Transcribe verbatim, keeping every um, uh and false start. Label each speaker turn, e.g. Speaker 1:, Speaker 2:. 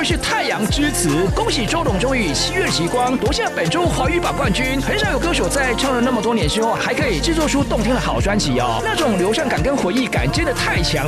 Speaker 1: 是太阳之词。恭喜周董终于以七月极光夺下本周华语榜冠军。很少有歌手在唱了那么多年之后，还可以制作出动听的好专辑哦，那种流畅感跟回忆感真的太强了。